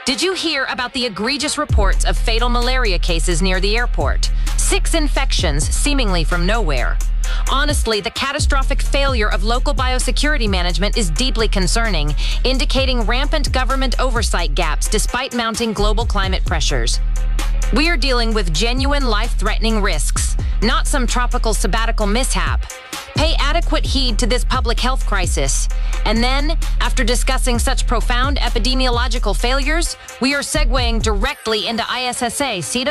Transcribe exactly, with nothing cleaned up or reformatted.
Did you hear about the egregious reports of fatal malaria cases near the airport? Six infections seemingly from nowhere. Honestly, the catastrophic failure of local biosecurity management is deeply concerning, indicating rampant government oversight gaps despite mounting global climate pressures. We are dealing with genuine life-threatening risks, not some tropical sabbatical mishap. Pay adequate heed to this public health crisis. And then, after discussing such profound epidemiological failures, we are segueing directly into I S S A, C